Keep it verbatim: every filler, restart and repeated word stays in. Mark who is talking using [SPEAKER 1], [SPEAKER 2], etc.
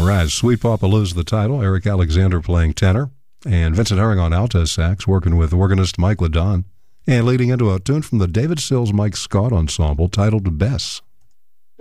[SPEAKER 1] right, Sweet Papaloo's the title. Eric Alexander playing tenor, and Vincent Herring on alto sax, working with organist Mike Ladon, and leading into a tune from the David Sills Mike Scott Ensemble titled Bess.